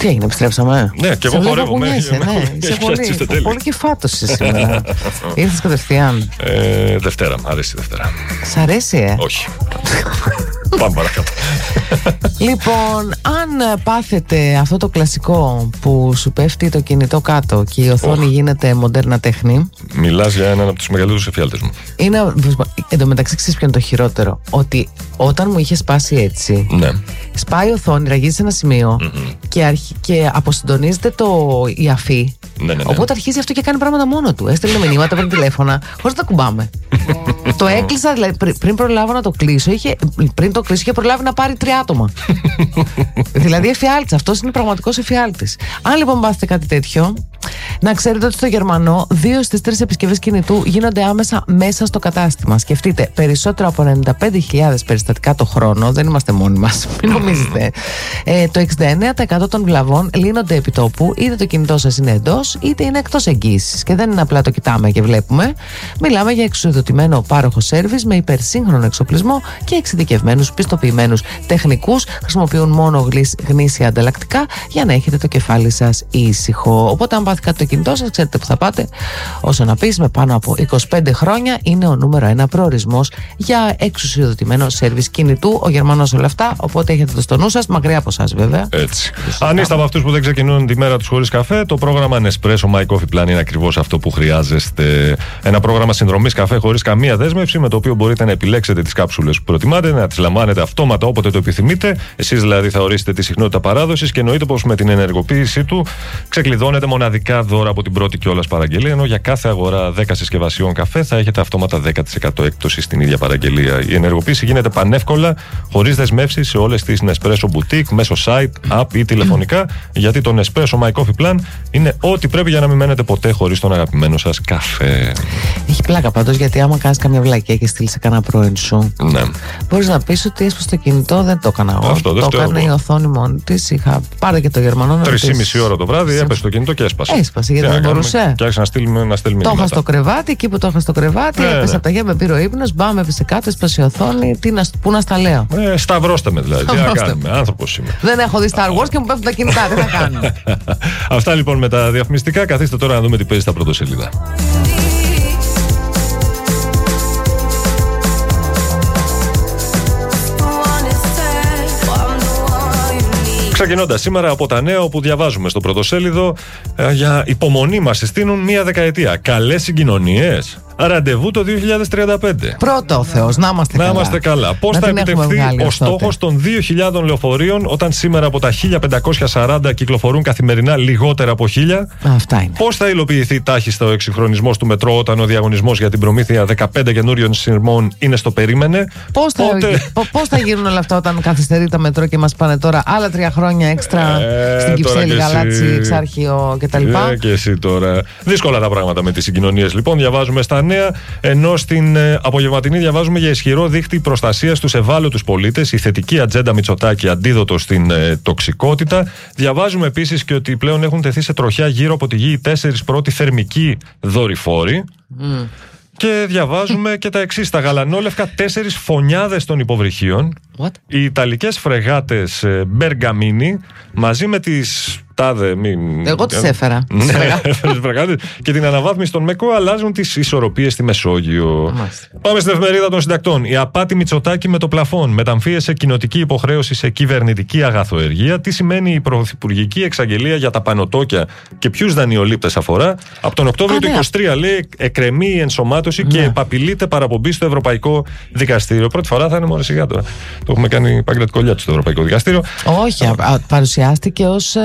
Τι έγινε, επιστρέψαμε? Ναι, και εγώ χορεύω. Ναι, είσαι πολύ κεφάτος σήμερα. Ήρθες κατευθείαν. Δευτέρα, αρέσει η Δευτέρα. Σ' αρέσει, Όχι. Πάμε παρακάτω. Λοιπόν, αν πάθετε αυτό το κλασικό που σου πέφτει το κινητό κάτω και η οθόνη γίνεται μοντέρνα τέχνη. Μιλάς για έναν από τους μεγαλύτερους εφιάλτες μου. Εν τω μεταξύ, ξέρεις ποιο είναι το χειρότερο? Ότι όταν μου είχε σπάσει έτσι, ναι. Σπάει η οθόνη, ραγίζει σε ένα σημείο και αποσυντονίζεται η αφή. Ναι. Οπότε αρχίζει αυτό και κάνει πράγματα μόνο του. Έστελνε μηνύματα, παίρνει τηλέφωνα, χωρίς να τα κουμπάμε. Το έκλεισα, δηλαδή πριν προλάβω να το κλείσω, πριν το κλείσω είχε προλάβει να πάρει 3 άτομα. Δηλαδή εφιάλτης, αυτός είναι πραγματικός εφιάλτης. Αν λοιπόν πάθετε κάτι τέτοιο, να ξέρετε ότι στο Γερμανό 2 στις 3 επισκευές κινητού γίνονται άμεσα μέσα στο κατάστημα. Σκεφτείτε, περισσότερο από 95.000 περιστατικά το χρόνο, δεν είμαστε μόνοι μας, μην νομίζετε. Το 69% των βλαβών λύνονται επί τόπου, είτε το κινητό σας είναι εντός, είτε είναι εκτός εγγύησης. Και δεν είναι απλά το κοιτάμε και βλέπουμε. Μιλάμε για εξουδοτημένο πάροχο σέρβις με υπερσύγχρονο εξοπλισμό και εξειδικευμένους πιστοποιημένους τεχνικούς. Χρησιμοποιούν μόνο γνήσια ανταλλακτικά για να έχετε το κεφάλι σας ήσυχο. Οπότε, αν πάθει κάτι το κινητό σας, ξέρετε που θα πάτε. Όσο να πεις, με πάνω από 25 χρόνια είναι ο νούμερο 1 προορισμός για εξουσιοδοτημένο σέρβις κινητού. Ο Γερμανός όλα αυτά, οπότε έχετε το στο νου σας, μακριά από εσάς βέβαια. Έτσι. Αν είστε από αυτούς που δεν ξεκινούν τη μέρα τους χωρίς καφέ, το πρόγραμμα Nespresso My Coffee Plan είναι ακριβώς αυτό που χρειάζεστε. Ένα πρόγραμμα συνδρομής καφέ χωρίς καμία δέσμευση, με το οποίο μπορείτε να επιλέξετε τις κάψουλες που προτιμάτε, να τις λαμβάνετε αυτόματα όποτε το επιθυμείτε. Εσείς δηλαδή θα ορίσετε τη συχνότητα παράδοσης και εννοείται πως με την ενεργοποίησή του ξεκλειδώνετε μοναδικά δώρα από την πρώτη κιόλας παραγγελία, ενώ για κάθε αγορά 10 συσκευασιών καφέ θα έχετε αυτόματα 10% έκπτωση στην ίδια παραγγελία. Η ενεργοποίηση γίνεται πανεύκολα, χωρίς δεσμεύσεις, σε όλες τις Nespresso Boutique, μέσω site, app ή τηλεφωνικά, γιατί το Nespresso My Coffee Plan είναι ό,τι πρέπει για να μην μένετε ποτέ χωρίς τον αγαπημένο σας καφέ. Έχει πλάκα πάντως, γιατί άμα κάνεις καμιά βλακία και στείλεις σε κανένα πρώην σου, ναι, μπορείς να πεις ότι έσπασε το κινητό, δεν το έκανα εγώ. Αυτό, το έκανε η οθόνη μόνη της. Είχα πάρει και το Γερμανό. 3,5 ώρα το βράδυ έπεσε το κινητό και έσπασε. Έσπασε, γιατί δεν μπορούσε. Και άρχισε να στείλει μηνύματα. Το είχα στο κρεβάτι, εκεί που το είχα στο κρεβάτι, έπεσε από τα γέμια, με πήρε ο ύπνος, μπαμ, έπεσε κάτω, έσπασε η οθόνη. Πού να στα λέω. Σταυρώστε με δηλαδή. Τι να κάνουμε, άνθρωπος είμαι. Δεν έχω δει Star Wars και μου πέφτουν τα κινητά, τι θα κάνω. Αυτά λοιπόν με τα διαφημιστικά. Καθίστε τώρα να δούμε τι παίζει στα πρωτοσέλιδα. Ξεκινώντας σήμερα από τα νέα, όπου διαβάζουμε στο πρωτοσέλιδο για υπομονή μας συστήνουν 1 δεκαετία. Καλές συγκοινωνίες. Ραντεβού το 2035. Πρώτα ο Θεός, να είμαστε καλά. Πώς θα επιτευχθεί ο στόχος των 2.000 λεωφορείων, όταν σήμερα από τα 1.540 κυκλοφορούν καθημερινά λιγότερα από 1.000? Αυτά είναι. Πώς θα υλοποιηθεί τάχιστα ο εξυγχρονισμός του μετρό, όταν ο διαγωνισμός για την προμήθεια 15 καινούριων σειρμών είναι στο περίμενε? Πώς θα γίνουν όλα αυτά όταν καθυστερεί τα μετρό και μας πάνε τώρα άλλα 3 χρόνια έξτρα στην Κυψέλη, Γαλάτσι, Εξάρχειο κτλ. Και εσύ τώρα. Δύσκολα τα πράγματα με τις συγκοινωνίες λοιπόν. Διαβάζουμε στα νέα, ενώ στην απογευματινή διαβάζουμε για ισχυρό δίχτυ προστασίας στους ευάλωτους πολίτες, η θετική ατζέντα Μητσοτάκη αντίδοτο στην τοξικότητα. Διαβάζουμε επίσης και ότι πλέον έχουν τεθεί σε τροχιά γύρω από τη γη οι 4 πρώτοι θερμικοί δορυφόροι. Και διαβάζουμε και τα εξής. Στα γαλανόλευκα 4 φωνιάδες των υποβρυχίων. Οι ιταλικές φρεγάτες Μπεργαμίνι μαζί με τις τάδε. Εγώ τις έφερα. Και την αναβάθμιση των ΜΕΚΟ αλλάζουν τις ισορροπίες στη Μεσόγειο. Πάμε στην εφημερίδα των συντακτών. Η απάτη Μητσοτάκη με το πλαφόν μεταμφίεσε κοινοτική υποχρέωση σε κυβερνητική αγαθοεργία. Τι σημαίνει η πρωθυπουργική εξαγγελία για τα πανωτόκια και ποιους δανειολήπτες αφορά? Από τον Οκτώβριο του 2023 λέει εκκρεμεί η ενσωμάτωση και επαπειλείται παραπομπή στο Ευρωπαϊκό Δικαστήριο. Πρώτη φορά θα είναι μόνο σιγά τώρα. Το έχουμε κάνει παγκρατικολιά του στο Ευρωπαϊκό Δικαστήριο. Όχι, παρουσιάστηκε ως